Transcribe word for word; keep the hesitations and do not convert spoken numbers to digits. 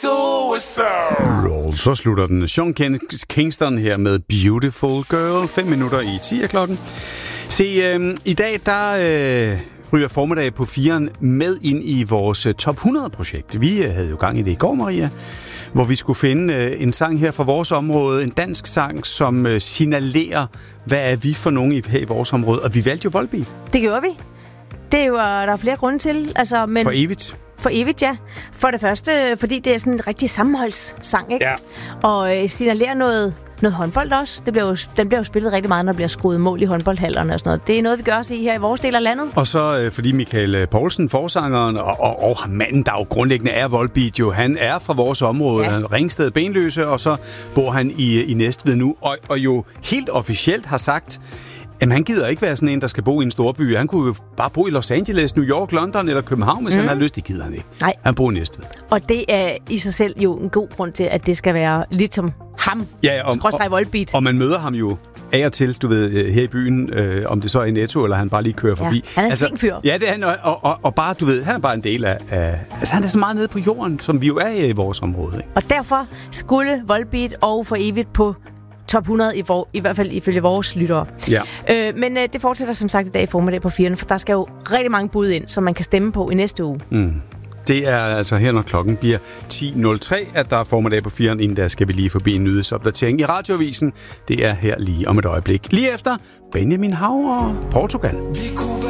suicide. Så slutter den. Sean Kingston her med Beautiful Girl. Fem minutter i ti er klokken. Se, øh, i dag der øh, ryger formiddag på firen med ind i vores øh, top hundrede-projekt. Vi øh, havde jo gang i det i går, Maria, hvor vi skulle finde øh, en sang her fra vores område. En dansk sang, som øh, signalerer, hvad er vi for nogen her i vores område. Og vi valgte jo Volbeat. Det gjorde vi. Det er jo, der er flere grunde til. Altså, men For evigt. For evigt, ja. For det første, fordi det er sådan en rigtig sammenholdssang, ikke? Ja. Og øh, signalerer noget, noget håndbold også. Det bliver jo, den bliver jo spillet rigtig meget, når der bliver skruet mål i håndboldhallerne og sådan noget. Det er noget, vi gør os i her i vores del af landet. Og så øh, fordi Michael Poulsen, forsangeren, og, og, og manden, der jo grundlæggende er Volbeat, jo, han er fra vores område, ja. Ringsted Benløse, og så bor han i, i Næstved nu, og, og jo helt officielt har sagt, jamen, han gider ikke være sådan en, der skal bo i en storby. Han kunne jo bare bo i Los Angeles, New York, London eller København, hvis mm. han har lyst. Det gider han ikke. Nej. Han bor i Næstved. Og det er i sig selv jo en god grund til, at det skal være ligesom ham. Ja, og, skråstreg Volbeat. Og, og man møder ham jo af og til, du ved, her i byen, øh, om det så er i Netto, eller han bare lige kører forbi. Ja, han er en altså, fin fyr. Ja, det er han, og, og, og bare, du ved, han er bare en del af, af... Altså, han er så meget nede på jorden, som vi jo er i vores område, ikke? Og derfor skulle Volbeat og For evigt på top hundrede, i, for, i hvert fald ifølge vores lyttere. Ja. Øh, men øh, det fortsætter som sagt i dag i formiddag på firen, for der skal jo rigtig mange bud ind, som man kan stemme på i næste uge. Mm. Det er altså her, når klokken bliver ti nul tre, at der er formiddag på firen. Inden der skal vi lige forbi en nyhedsopdatering i Radioavisen. Det er her lige om et øjeblik. Lige efter Benjamin Hav og Portugal.